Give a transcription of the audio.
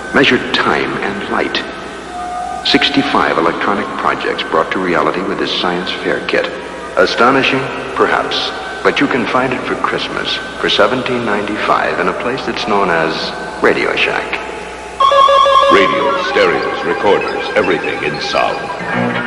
measured time and light. 65 electronic projects brought to reality with this science fair kit. Astonishing? Perhaps. But you can find it for Christmas for $17.95 in a place that's known as Radio Shack. Radios, stereos, recorders, everything in sound.